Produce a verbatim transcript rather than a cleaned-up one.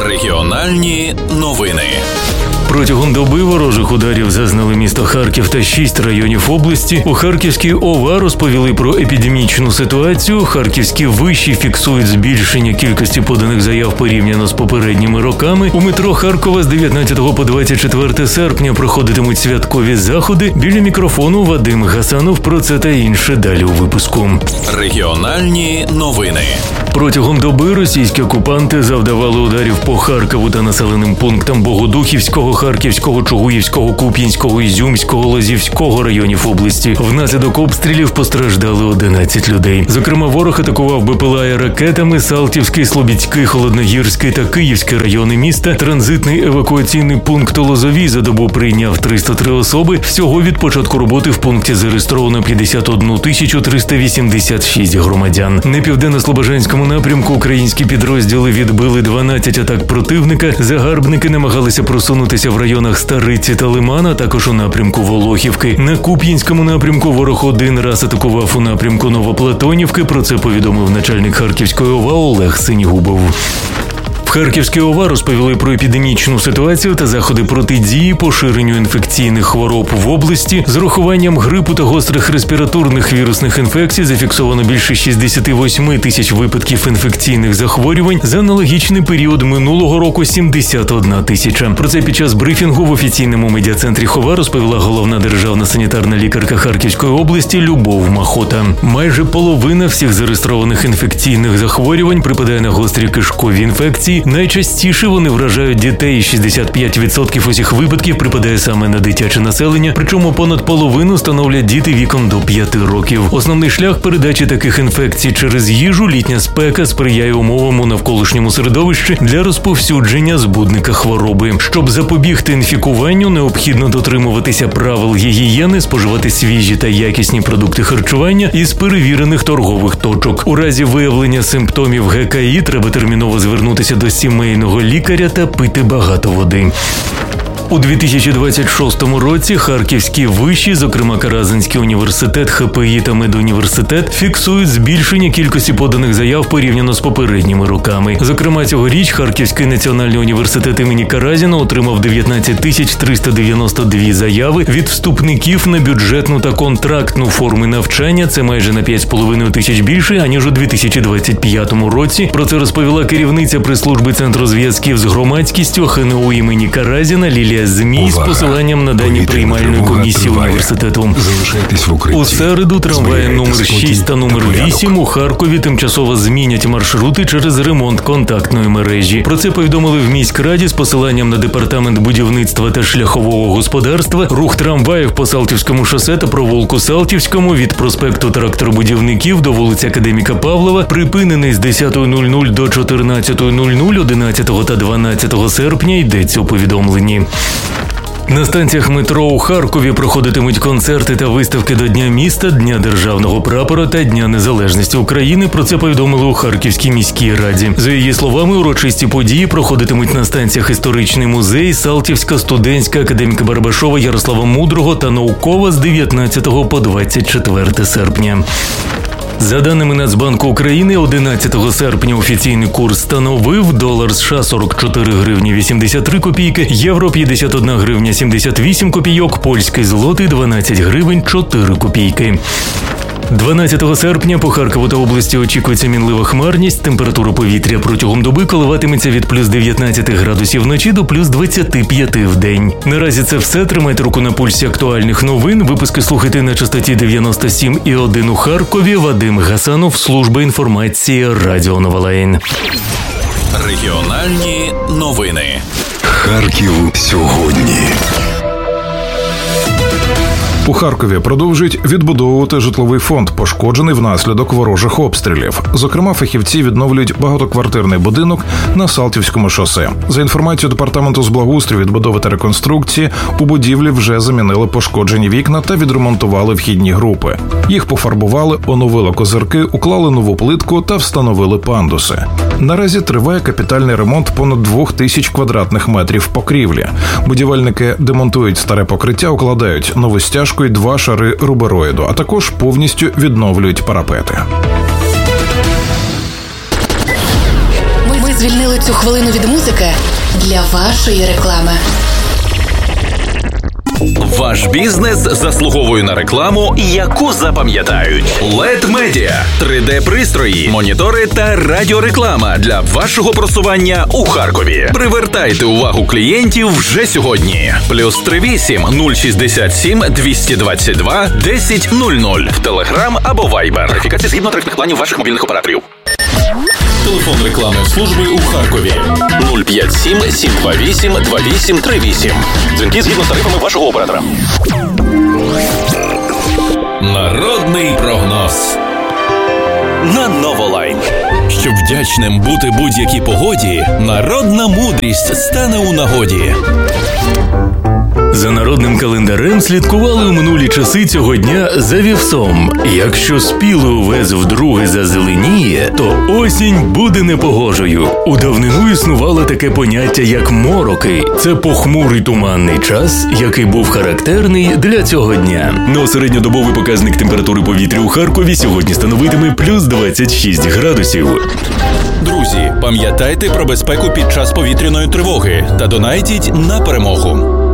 Регіональні новини. Протягом доби ворожих ударів зазнали місто Харків та шість районів області. У Харківській ОВА розповіли про епідемічну ситуацію. Харківські виші фіксують збільшення кількості поданих заяв порівняно з попередніми роками. У метро Харкова з дев'ятнадцятого по двадцять четверте серпня проходитимуть святкові заходи. Біля мікрофону Вадим Гасанов. Про це та інше далі у випуску. Регіональні новини. Протягом доби російські окупанти завдавали ударів по Харкову та населеним пунктам Богодухівського, Харківського, Чугуївського, Куп'янського, Ізюмського, Лозівського районів області. Внаслідок обстрілів постраждали одинадцять людей. Зокрема, ворог атакував БПЛА ракетами Салтівський, Слобідський, Холодногірський та Київський райони міста. Транзитний евакуаційний пункт Лозовий за добу прийняв триста три особи. Всього від початку роботи в пункті зареєстровано п'ятдесят одну тисячу триста вісімдесят шість громадян. На південно-слобожанському напрямку українські підрозділи відбили дванадцять атак противника. Загарбники намагалися просунутися в районах Стариці та Лимана, також у напрямку Волохівки. На Куп'янському напрямку ворог один раз атакував у напрямку Новоплатонівки. Про це повідомив начальник Харківської ОВА Олег Синігубов. В Харківській ОВА розповіли про епідемічну ситуацію та заходи протидії поширенню інфекційних хвороб в області. З урахуванням грипу та гострих респіраторних вірусних інфекцій зафіксовано більше шістдесят вісім тисяч випадків інфекційних захворювань. За аналогічний період минулого року сімдесят одна тисяча. Про це під час брифінгу в офіційному медіа-центрі ХОВА розповіла головна державна санітарна лікарка Харківської області Любов Махота. Майже половина всіх зареєстрованих інфекційних захворювань припадає на гострі кишкові інфекції. Найчастіше вони вражають дітей. шістдесят п'ять відсотків усіх випадків припадає саме на дитяче населення, причому понад половину становлять діти віком до п'яти років. Основний шлях передачі таких інфекцій через їжу, літня спека сприяє умовам у навколишньому середовищі для розповсюдження збудника хвороби. Щоб запобігти інфікуванню, необхідно дотримуватися правил гігієни, споживати свіжі та якісні продукти харчування із перевірених торгових точок. У разі виявлення симптомів ГКІ треба терміново звернутися до сімейного лікаря та пити багато води. У дві тисячі двадцять шостому році харківські виші, зокрема Каразинський університет, ХПІ та Медуніверситет, фіксують збільшення кількості поданих заяв порівняно з попередніми роками. Зокрема, цьогоріч Харківський національний університет імені Каразіна отримав дев'ятнадцять тисяч триста дев'яносто дві заяви від вступників на бюджетну та контрактну форми навчання. Це майже на п'ять з половиною тисяч більше, аніж у дві тисячі двадцять п'ятому році. Про це розповіла керівниця прес-служби Центру зв'язків з громадськістю ХНУ імені Каразіна Лілія ЗМІ з посиланням на дані приймальної комісії університету. У середу трамваї номер шість та номер вісім у Харкові тимчасово змінять маршрути через ремонт контактної мережі. Про це повідомили в міськраді з посиланням на департамент будівництва та шляхового господарства. Рух трамваїв по Салтівському шосе та провулку Салтівському від проспекту тракторобудівників до вулиці Академіка Павлова припинений з десятої нуль нуль до чотирнадцятої нуль нуль одинадцятого та дванадцятого серпня, йдеться у повідомленні. На станціях метро у Харкові проходитимуть концерти та виставки до Дня міста, Дня державного прапора та Дня незалежності України. Про це повідомили у Харківській міській раді. За її словами, урочисті події проходитимуть на станціях Історичний музей, Салтівська, Студентська, Академіка Барабашова, Ярослава Мудрого та Наукова з дев'ятнадцятого по двадцять четверте серпня. За даними Нацбанку України, одинадцятого серпня офіційний курс становив долар США сорок чотири гривні вісімдесят три копійки, євро п'ятдесят одна гривня сімдесят вісім копійок, польський злотий дванадцять гривень чотири копійки. дванадцятого серпня по Харкову та області очікується мінлива хмарність. Температура повітря протягом доби коливатиметься від плюс дев'ятнадцять градусів вночі до плюс двадцять п'ять в день. Наразі це все. Тримайте руку на пульсі актуальних новин. Випуски слухайте на частоті дев'яносто сім і один у Харкові. Вадим Гасанов, служба інформації Радіо Новолаїн. Регіональні новини. Харків сьогодні. У Харкові продовжують відбудовувати житловий фонд, пошкоджений внаслідок ворожих обстрілів. Зокрема, фахівці відновлюють багатоквартирний будинок на Салтівському шосе. За інформацією Департаменту з благоустрою, відбудови та реконструкції, у будівлі вже замінили пошкоджені вікна та відремонтували вхідні групи. Їх пофарбували, оновили козирки, уклали нову плитку та встановили пандуси. Наразі триває капітальний ремонт понад двох тисяч квадратних метрів покрівлі. Будівельники демонтують старе покриття, укладають нову стяжку і два шари рубероїду, а також повністю відновлюють парапети. звільнили цю хвилину від музики для вашої реклами. Ваш бізнес заслуговує на рекламу, яку запам'ятають. лед Media – три де-пристрої, монітори та радіореклама для вашого просування у Харкові. Привертайте увагу клієнтів вже сьогодні. Плюс три вісім нуль шістдесят сім двісті двадцять два десять нуль нуль в Телеграм або Вайбер. Верифікація згідно тарифних планів ваших мобільних операторів. Телефон рекламної служби у Харкові нуль п'ять сім сім два вісім два вісім три вісім. Дзвінки згідно з тарифами вашого оператора. Народний прогноз на Новолайн. Щоб вдячним бути будь-якій погоді, народна мудрість стане у нагоді. За народним календарем слідкували у минулі часи цього дня за вівсом. Якщо спілий овес вдруге зазеленіє, то осінь буде непогожою. У давнину існувало таке поняття, як мороки. Це похмурий туманний час, який був характерний для цього дня. Но середньодобовий показник температури повітря у Харкові сьогодні становитиме плюс двадцять шість градусів. Друзі, пам'ятайте про безпеку під час повітряної тривоги та донайтіть на перемогу.